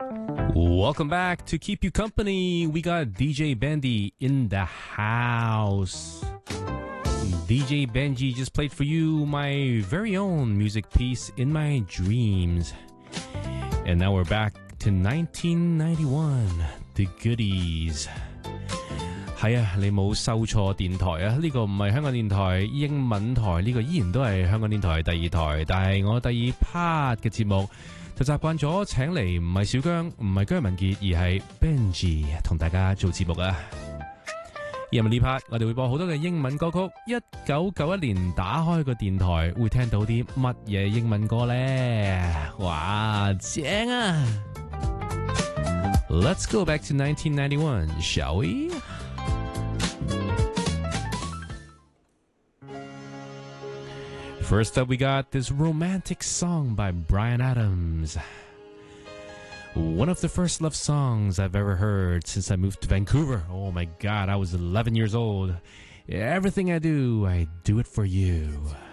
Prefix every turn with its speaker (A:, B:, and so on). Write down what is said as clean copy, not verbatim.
A: Welcome back to Keep You Company. We got DJ Bendy in the house. DJ Benji just played for you my very own music piece, In My Dreams. And now we're back to 1991, The Goodies. 係啊，你冇收錯電台啊！呢個唔係香港電台英文台，呢個依然都係香港電台第二台。但係我第二 part 嘅節目就習慣咗請嚟唔係小姜，唔係姜文傑，而係 Benji 同大家做節目啊！因為呢 part 我哋會播好多嘅英文歌曲。1991年打開個電台會聽到啲乜嘢英文歌呢？哇，正啊 ！Let's go back to 1991, shall we? First up, we got this romantic song by Bryan Adams. One of the first love songs I've ever heard since I moved to Vancouver. Oh my God, I was 11 years old. Everything I do it for you.